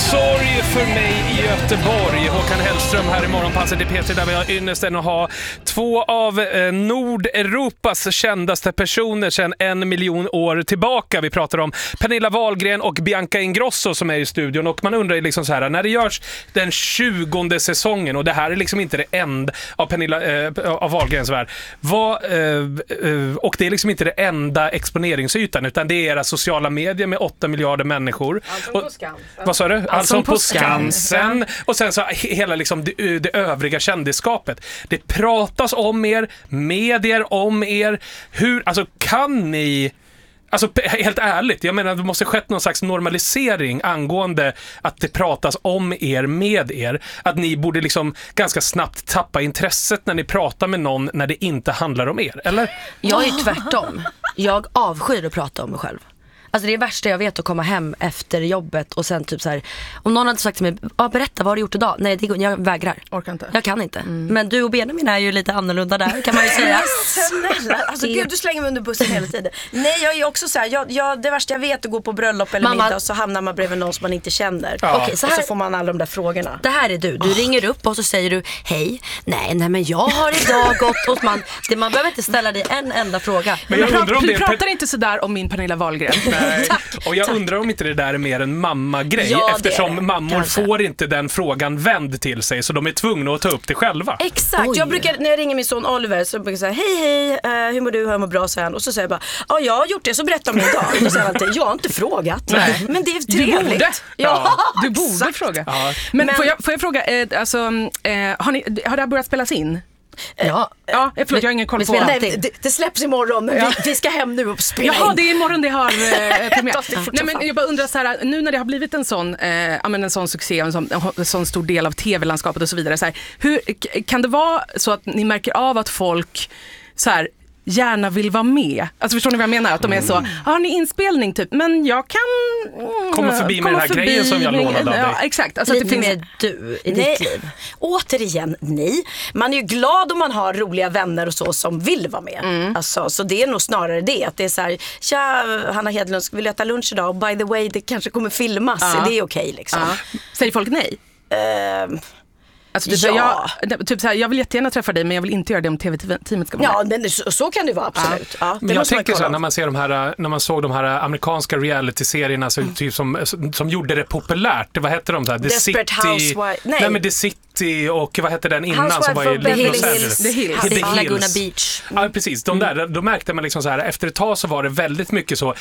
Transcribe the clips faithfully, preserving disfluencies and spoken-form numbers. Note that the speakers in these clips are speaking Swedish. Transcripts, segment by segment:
Sorg för mig i Göteborg. Håkan Hellström här i Morgonpasset i P tre där vi har ynnesten att ha två av eh, Nordeuropas kändaste personer sedan en miljon år tillbaka. Vi pratar om Pernilla Wahlgren och Bianca Ingrosso som är i studion, och man undrar liksom så här, när det görs den tjugonde säsongen och det här är liksom inte det enda av Pernilla eh, av Wahlgrens värld. Vad, eh, eh, och det är liksom inte det enda exponeringsytan, utan det är era sociala medier med åtta miljarder människor. Och, vad sa du? Alltså på Skansen. Och sen så hela liksom det, det övriga kändisskapet. Det pratas om er, medier om er. Hur, alltså kan ni... Alltså helt ärligt, jag menar det måste skett någon slags normalisering angående att det pratas om er, med er. Att ni borde liksom ganska snabbt tappa intresset när ni pratar med någon när det inte handlar om er, eller? Jag är tvärtom. Jag avskyr att prata om mig själv. Alltså det är det värsta jag vet, att komma hem efter jobbet och sen typ så här, om någon hade sagt till mig, ah, berätta, vad har du gjort idag? Nej, det går, jag vägrar. Orkar inte. Jag kan inte. Mm. Men du och Benjamin är ju lite annorlunda där, kan man ju säga. Snälla, alltså gud, du slänger mig under bussen hela tiden. Nej, jag är också så här, jag, jag, det värsta jag vet är att gå på bröllop eller Mamma... middag och så hamnar man bredvid någon som man inte känner. Ja. Okej, så här... Och så får man alla de där frågorna. Det här är du, du oh. ringer upp och så säger du, hej, nej, nej men jag har idag gått hos man. Det, man behöver inte ställa dig en enda fråga. Men jag undrar om du det... pratar inte sådär om min Pernilla Wahlgren. Nej. Och jag Tack. undrar om inte det där är mer en mamma-grej, Ja, eftersom det. mammor Kanske. får inte den frågan vänd till sig, så de är tvungna att ta upp det själva. Exakt, Oj. jag brukar, när jag ringer min son Oliver så brukar jag säga, hej hej, uh, hur mår du, hur mår bra, så här. Och så säger jag bara, ja jag har gjort det, så berätta om min dag. Och så säger han alltid, jag har inte frågat. Nej. Men det är trevligt. Du borde, ja, du borde exakt. fråga. Ja. Men, Men- får, jag, får jag fråga, eh, alltså, eh, har, ni, har det här börjat spelas in? Ja, Ja, förlåt, jag har ingen koll vi på. spelar- Nej, det, det släpps imorgon, men Ja. vi, vi ska hem nu och spela Jaha, in. det är imorgon det har eh, premiär. Tas det fort Nej, som men fan. jag bara undrar så här, nu när det har blivit en sån, eh, ja, men en sån succé, en sån, en sån stor del av tv-landskapet och så vidare, så här, hur, k- kan det vara så att ni märker av att folk så här gärna vill vara med? Alltså förstår ni vad jag menar? Att de är så, har ni inspelning typ? Men jag kan... Mm, Komma förbi med den här grejen som jag lånade av dig. Ja, exakt. Alltså, att lite det finns... mer du i Nej, ditt liv. återigen, nej. Man är ju glad om man har roliga vänner och så som vill vara med. Mm. Alltså, så det är nog snarare det. Att det är så här, tja, Hanna Hedlund, vill jag äta lunch idag? Och by the way, det kanske kommer filmas. Ja. Det är okej liksom. Ja. Säger folk nej? Ehm, Alltså, typ, Ja. jag, typ så här, jag vill jättegärna träffa dig, men jag vill inte göra det om tv-teamet ska vara ja, med. men så, så kan det vara, absolut. Ja, det Men jag måste man tänker så kolla här, när om. man ser de här, när man såg de här amerikanska reality-serierna så, typ som, som gjorde det populärt. Vad hette de där? The Desperate City. Housewife- nej. Nej, men The City och vad hette den innan Housewife som var i of Beverly Los Angeles? Hills. The Hills. The The Hills. Laguna Beach. Ja, precis. De där, då märkte man liksom så här, efter ett tag så var det väldigt mycket så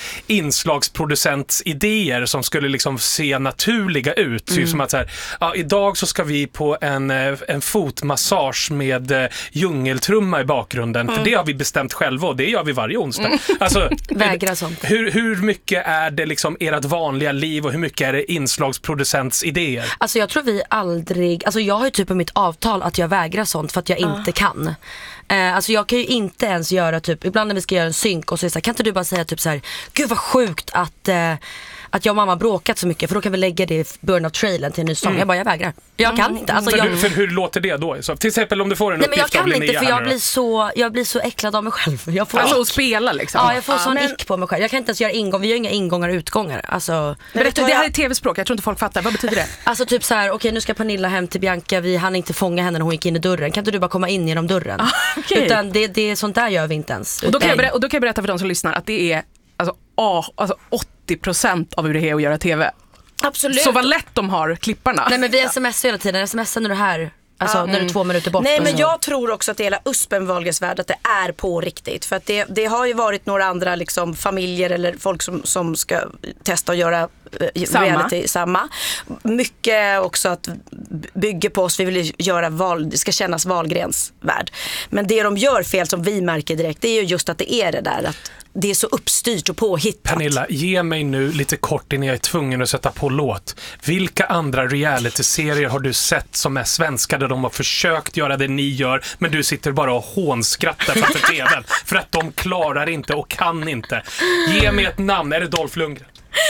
inslagsproducentsidéer som skulle liksom se naturliga ut. Typ som att så här, ja, idag så ska vi på en, eh, en fotmassage med eh, djungeltrumma i bakgrunden. För det har vi bestämt själva och det gör vi varje onsdag. Alltså, Vägra sånt. hur, hur mycket är det liksom ert vanliga liv och hur mycket är det inslagsproducents idéer? Alltså jag tror vi aldrig, alltså jag har ju typ på mitt avtal att jag vägrar sånt för att jag inte kan. Eh, alltså jag kan ju inte ens göra typ, ibland när vi ska göra en synk och så är det så här, kan inte du bara säga typ så här, gud vad sjukt att eh, att jag och mamma bråkat så mycket, för då kan vi lägga det i början av trailern till en ny sång. Jag bara, jag vägrar. Jag kan inte. Alltså, För, jag, hur, för hur låter det då? Så, till exempel om du får en nej, men jag uppgift av kan Linnea inte, för här jag nu då. blir så jag blir så äcklad av mig själv. Jag får Alltså ick. att spela liksom. Ja, jag får sån men- ick på mig själv. Jag kan inte ens göra ingång. Vi gör inga ingångar och utgångar. Alltså, Berätta, det här är tv-språk, jag tror inte folk fattar. Vad betyder det? alltså typ så här, okej nu ska Pernilla hem till Bianca. Vi hann inte fånga henne när hon gick in i dörren. Kan inte du bara komma in genom dörren? okej. Utan det, det, sånt där gör vi inte ens. Och då, kan jag Utan- berätta, och då kan jag berätta för de som lyssnar att det är alltså, ah, alltså åttio procent av hur det är att göra tv. Absolut. Så vad lätt de har, klipparna. Nej men vi smsar hela tiden. Smsar när du är här. Alltså Ja. när du är två minuter bort. Nej, och men så. jag tror också att det hela Uspen Wahlgrens värld, att det är på riktigt. För att det, det har ju varit några andra liksom, familjer eller folk som, som ska testa att göra eh, Samma. reality samma. Mycket också att bygga på oss, vi vill ju göra val, det ska kännas Wahlgrens värld. Men det de gör fel som vi märker direkt, det är ju just att det är det där att det är så uppstyrt och påhittat. Pernilla, ge mig nu lite kort innan jag är tvungen att sätta på låt. Vilka andra reality-serier har du sett som är svenska där de har försökt göra det ni gör, men du sitter bara och hånskrattar framför tvn för att de klarar inte och kan inte? Ge mig ett namn. Är det Dolph Lundgren?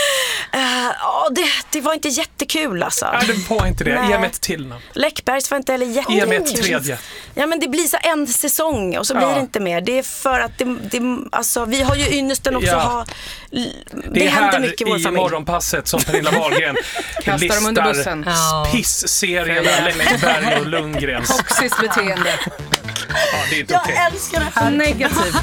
Ja, det, det var inte jättekul alltså. Nej, det var inte det. Nej. Ge mig ett till namn. Läckbergs var inte heller jättekul. Ge mig ett tredje. Ja, men det blir så en säsong och så Ja. blir det inte mer. Det är för att det, det, alltså, vi har ju ynnesten också. Ja. Ha, det, Det är händer här mycket i vår i familj. morgonpasset som Pernilla Wahlgren Kastar dem under listar bussen. Ja. piss-serierna Läckberg och Lundgrens. Toxiskt beteende. Ja, det är inte Jag okej. älskar det här. Negativt.